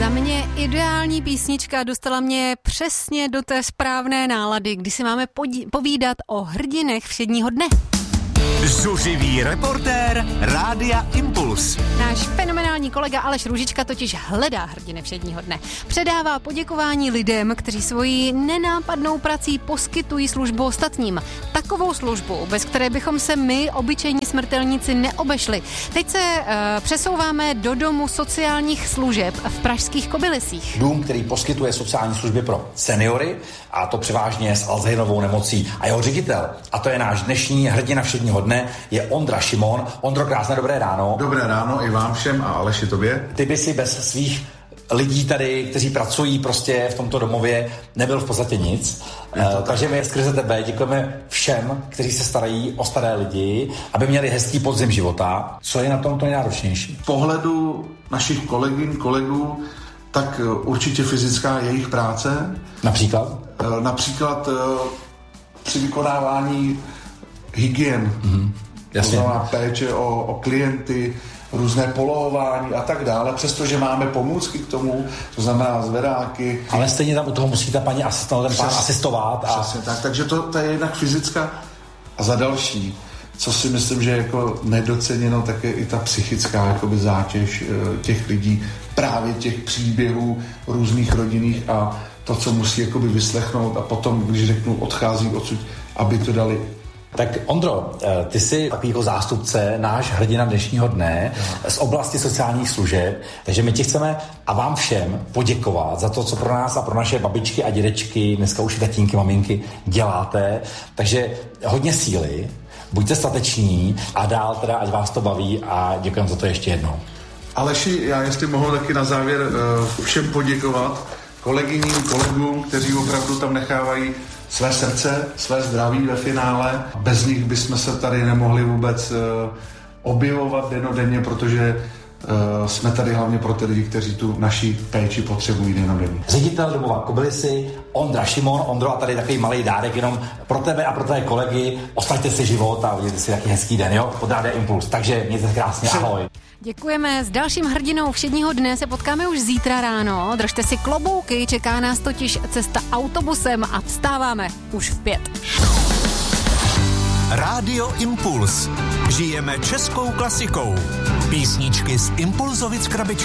Za mě ideální písnička, dostala mě přesně do té správné nálady, kdy si máme povídat o hrdinech všedního dne. Zuřivý reportér Rádia Impuls. Náš fenomenální kolega Aleš Růžička totiž hledá hrdiny všedního dne. Předává poděkování lidem, kteří svojí nenápadnou prací poskytují službu ostatním. Takovou službu, bez které bychom se my, obyčejní smrtelníci, neobešli. Teď se přesouváme do domu sociálních služeb v pražských Kobylisích. Dům, který poskytuje sociální služby pro seniory, a to převážně s Alzheimerovou nemocí. A jeho ředitel, a to je náš dnešní hrdina všedního dne, je Ondra Šimon. Ondro, krásné dobré ráno. Dobré ráno i vám všem a Aleši tobě. Ty by si bez svých lidí tady, kteří pracují prostě v tomto domově, nebyl v podstatě nic. Takže my skrze tebe děkujeme všem, kteří se starají o staré lidi, aby měli hezký podzim života. Co je na tom to nejnáročnější? V pohledu našich kolegů, tak určitě fyzická jejich práce. Například? Například při vykonávání hygien. Jasně. To znamená péče o klienty, různé polohování a tak dále, přestože máme pomůcky k tomu, to znamená zvedáky. Ale stejně tam u toho musí ta paní asistovat. Přesně tak, takže to je jednak fyzická a za další, co si myslím, že je jako nedoceněno, tak je i ta psychická jakoby zátěž těch lidí, právě těch příběhů různých rodinných a to, co musí jakoby vyslechnout a potom, když řeknu, odchází odsud, aby to dali. Tak Ondro, ty jsi takový jako zástupce, náš hrdina dnešního dne z oblasti sociálních služeb, takže my ti chceme a vám všem poděkovat za to, co pro nás a pro naše babičky a dědečky, dneska už i tatínky, maminky děláte, takže hodně síly, buďte stateční a dál teda, ať vás to baví a děkujeme za to ještě jednou. Aleši, já jestli mohu taky na závěr všem poděkovat, kolegyním, kolegům, kteří opravdu tam nechávají své srdce, své zdraví ve finále. Bez nich bychom se tady nemohli vůbec objevovat dennodenně, protože jsme tady hlavně pro ty lidi, kteří tu naši péči potřebují dennodenně. Ředitel domova Kobylisy, Ondra Šimon. Ondro, a tady takový malý dárek jenom pro tebe a pro tvé kolegy. Ostaňte si život a udělejte si taky hezký den, jo? Pod Rádia Impuls. Takže mějte se krásně, ahoj. Děkujeme. S dalším hrdinou všedního dne se potkáme už zítra ráno. Držte si klobouky, čeká nás totiž cesta autobusem a vstáváme už v 5. Rádio Impuls. Žijeme českou klasikou. Písničky z Impulzovic krabičky.